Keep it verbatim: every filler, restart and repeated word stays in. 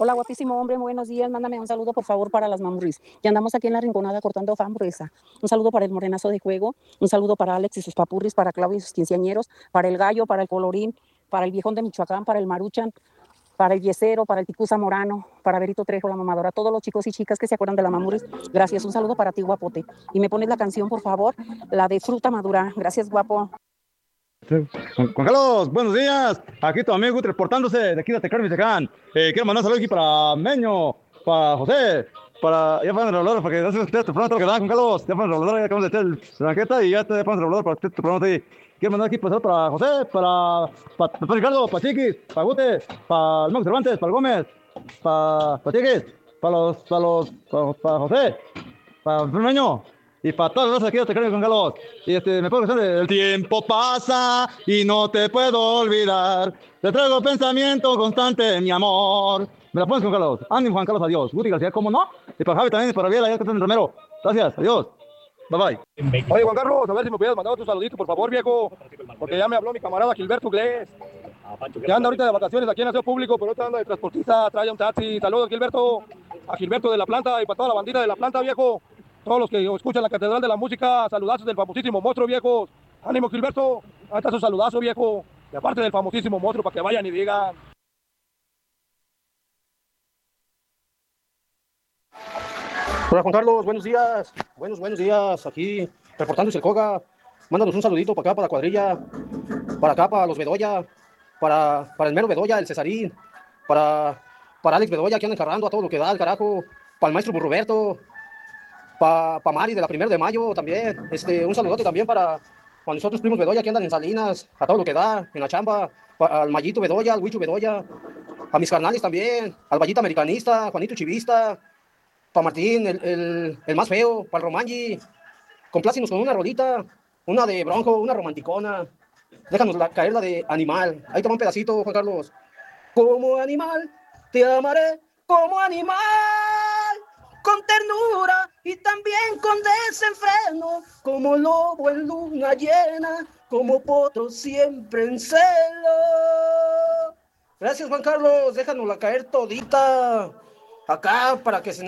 Hola, guapísimo hombre, buenos días. Mándame un saludo, por favor, para las mamurris. Ya andamos aquí en la rinconada cortando hamburguesa. Un saludo para el morenazo de juego. Un saludo para Alex y sus papurris, para Claudio y sus quinceañeros, para el gallo, para el colorín, para el viejón de Michoacán, para el maruchan, para el yesero, para el ticú zamorano, para Berito Trejo, la mamadora, todos los chicos y chicas que se acuerdan de la mamurris. Gracias. Un saludo para ti, guapote. Y me pones la canción, por favor, la de Fruta Madura. Gracias, guapo. Juan, Juan Carlos, buenos días. Aquí tu amigo reportándose de aquí de Tecán, Michoacán. Eh, quiero mandar un saludo aquí para Meño, para José, para. Ya fueron reguladores, para que no se esté tu programa todo lo que da, Juan Carlos. Ya fueron reguladores, ya acabamos de hacer la banqueta y ya te fueron reguladores para tu programa ahí. Quiero mandar aquí para, para José, para, para, para Ricardo, para Chiquis, para Gute, para el Max Cervantes, para el Gómez, para, para Chiquis, para los, para los, para, para José, para el Meño. Y para todos los aquí de Tecán, Juan Carlos. Y este, me puedo cantar. El tiempo pasa y no te puedo olvidar. Te traigo pensamiento constante, mi amor. Me la pones, Juan Carlos. Ánimo, Juan Carlos, adiós. Guti García, ¿cómo no? Y para Javi también, y para Viela, ya que están en Romero. Gracias, adiós. Bye bye. Oye, Juan Carlos, a ver si me pudieras mandar otro saludito, por favor, viejo. Porque ya me habló mi camarada Gilberto Glés. Que anda ahorita de vacaciones aquí en Aseo Público, pero ahorita anda de transportista, trae un taxi. Saludos, Gilberto. A Gilberto de la planta y para toda la bandita de la planta, viejo. Todos los que escuchan la Catedral de la Música, saludazos del famosísimo monstruo, viejo. Ánimo, Gilberto. Ahí está su saludazo, viejo. Y aparte del famosísimo monstruo, para que vayan y digan. Hola, Juan Carlos, buenos días. Buenos, buenos días. Aquí, reportándose el Coga. Mándanos un saludito para acá, para la cuadrilla. Para acá, para los Bedoya. Para, para el mero Bedoya, el Cesarín. Para, para Alex Bedoya, que anda encargando a todo lo que da el carajo. Para el maestro Burroberto. Para pa Mari de la primera de mayo también. Este, un saludote también para, para nosotros primos Bedoya que andan en Salinas, a todo lo que da, en la chamba. Pa, al Mayito Bedoya, al Huicho Bedoya. A mis carnales también. Al Vallita Americanista, Juanito Chivista. Para Martín, el, el, el más feo. Para el Romanji. Complácenos con una rolita. Una de Bronco, una romanticona. Déjanos la, caer la de Animal. Ahí toma un pedacito, Juan Carlos. Como animal, te amaré como animal. Con ternura y también con desenfreno, como lobo en luna llena, como potro siempre en celo. Gracias, Juan Carlos, déjanosla caer todita acá para que se